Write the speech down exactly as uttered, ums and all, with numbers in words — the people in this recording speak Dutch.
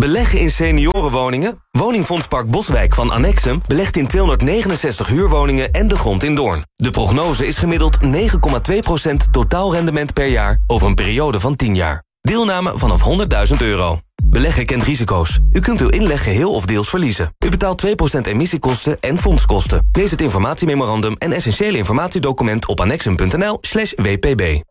Beleggen in seniorenwoningen? Woningfondspark Boswijk van Annexum belegt in tweehonderdnegenenzestig huurwoningen en de grond in Doorn. De prognose is gemiddeld negen komma twee procent totaalrendement per jaar over een periode van tien jaar. Deelname vanaf honderdduizend euro. Beleggen kent risico's. U kunt uw inleg geheel of deels verliezen. U betaalt twee procent emissiekosten en fondskosten. Lees het informatiememorandum en essentiële informatiedocument op annexum punt n l slash w p b.